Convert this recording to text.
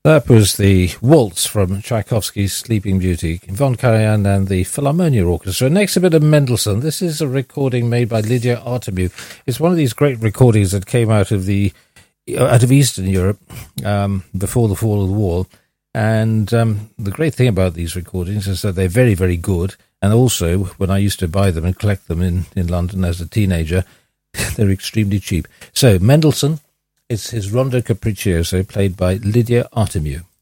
That was the waltz from Tchaikovsky's Sleeping Beauty, Von Karajan and the Philharmonia Orchestra. Next, a bit of Mendelssohn. This is a recording made by Lydia Artemiu. It's one of these great recordings that came out of Eastern Europe before the fall of the wall. And the great thing about these recordings is that they're very, very good. And also, when I used to buy them and collect them in London as a teenager, they're extremely cheap. So, Mendelssohn. It's his Rondo Capriccioso, played by Lydia Artemiu.